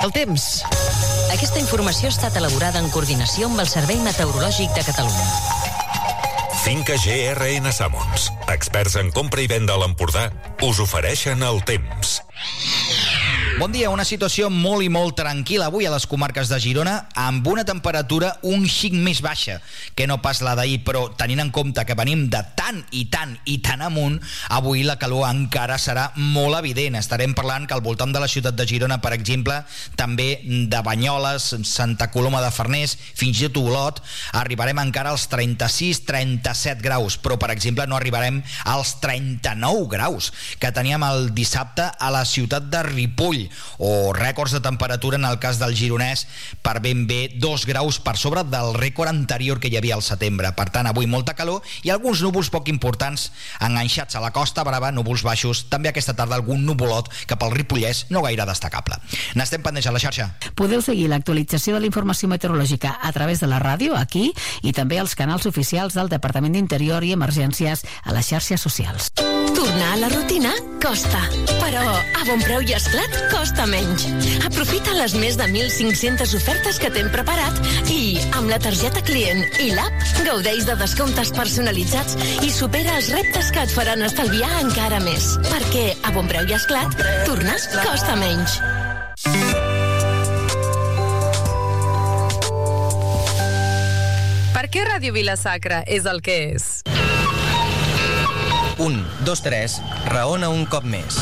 El temps. Aquesta informació ha estat elaborada en coordinació amb el Servei Meteorològic de Catalunya. Finca GRN Sammons, experts en compra i venda a l'Empordà, us ofereixen el temps. Bon dia, una situació molt i molt tranquil·la avui a les comarques de Girona, amb una temperatura un xic més baixa que no pas la d'ahir, però tenint en compte que venim de tant amunt, avui la calor encara serà molt evident. Estarem parlant que al voltant de la ciutat de Girona, per exemple, també de Banyoles, Santa Coloma de Farners, fins i tot Olot, arribarem encara als 36-37 graus, però per exemple no arribarem als 39 graus que teníem el dissabte a la ciutat de Ripoll, o rècords de temperatura en el cas del Gironès per ben bé 2 graus per sobre del rècord anterior que hi havia al setembre. Per tant, avui molta calor i alguns núvols poc importants enganxats a la Costa Brava, núvols baixos, també aquesta tarda algun nuvolot cap al Ripollès no gaire destacable. N'estem pendents a la xarxa. Podeu seguir l'actualització de la informació meteorològica a través de la ràdio, aquí, i també als canals oficials del Departament d'Interior i Emergències a les xarxes socials. Tornar a la rutina costa, però a Bon Preu i Esclat costa menys. Aprofita les més de 1.500 ofertes que t'hem preparat i, amb la targeta client i l'app, gaudeix de descomptes personalitzats i supera els reptes que et faran estalviar encara més. Perquè a Bon Preu i Esclat, tornar costa menys. Per què Ràdio Vila-sacra és el que és? 1, 2, 3, raona un cop més.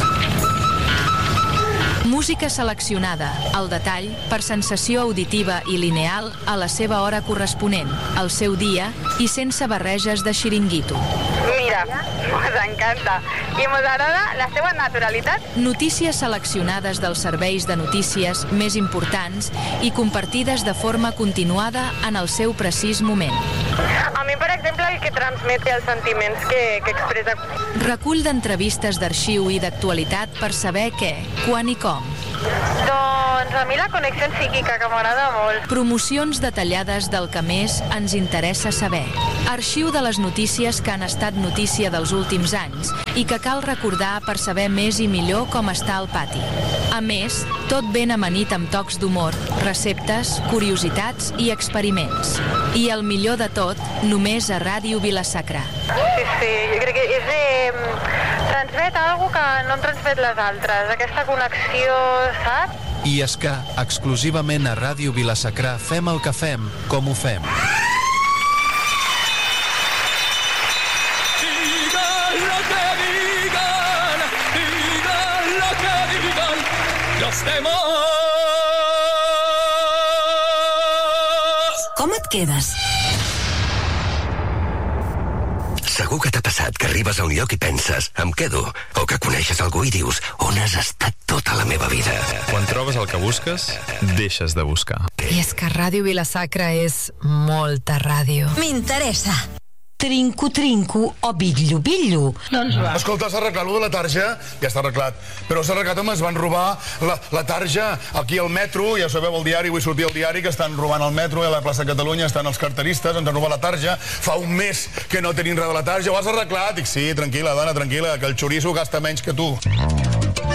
Música seleccionada, al detall, per sensació auditiva i lineal a la seva hora corresponent, al seu dia i sense barreges de xiringuito. Mira, ens encanta i ens agrada la seva naturalitat. Notícies seleccionades dels serveis de notícies més importants i compartides de forma continuada en el seu precís moment. A mi, per exemple, el que transmet els sentiments que expressa. Recull d'entrevistes d'arxiu i d'actualitat per saber què, quan i com. Doncs a mi la connexió psíquica, que m'agrada molt. Promocions detallades del que més ens interessa saber. Arxiu de les notícies que han estat notícia dels últims anys i que cal recordar per saber més i millor com està el pati. A més, tot ben amanit amb tocs d'humor, receptes, curiositats i experiments. I el millor de tot, només a Ràdio Vila-sacra. Sí, jo crec que transmet alguna que no han transmet les altres, aquesta connexió, saps? I és que, exclusivament a Ràdio Vila-sacra, fem el que fem, com ho fem. Digan lo que digan, los demás. Com et quedes? Segur que t'ha passat que arribes a un lloc i penses, em quedo, o que coneixes algú i dius, on has estat tota la meva vida? Quan trobes el que busques, deixes de buscar. I és que Ràdio Vila-sacra és molta ràdio. M'interessa. Trinco o bitllo. Doncs va. Escolta, s'ha arreglat lo de la tarja, ja està arreglat. Però s'ha arreglat, home, es van robar la tarja aquí al metro, ja sabeu el diari, avui sortia el diari, que estan robant el metro, a la plaça de Catalunya estan els carteristes, ens han robat la tarja, fa un mes que no tenim res de la tarja, ho has arreglat? Dic, sí, tranquil·la, dona, tranquil·la, que el xoriço gasta menys que tu.